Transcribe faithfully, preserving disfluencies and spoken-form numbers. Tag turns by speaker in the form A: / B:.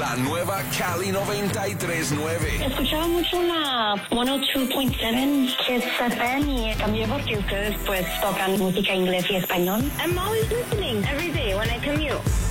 A: La nueva Cali noventa y tres punto nueve.
B: Escuchaba mucho la ciento dos punto siete Kiss F M y cambié porque ustedes pues tocan música inglés y español.
C: I'm always listening every day when I commute.